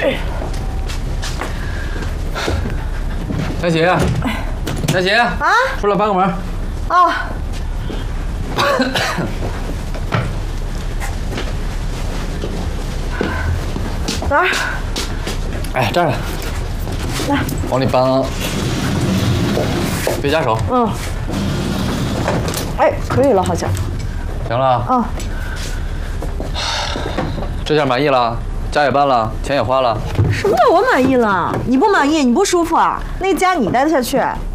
佳琪，佳琪啊，出来帮个忙。 啊。哪儿？ 哎，这儿来。来，往里搬。别夹手。 嗯。哎，可以了，好像。 行了。 嗯。 这下满意了，家也搬了，钱也花了。 什么叫我满意了？你不满意，你不舒服啊？那家你待得下去？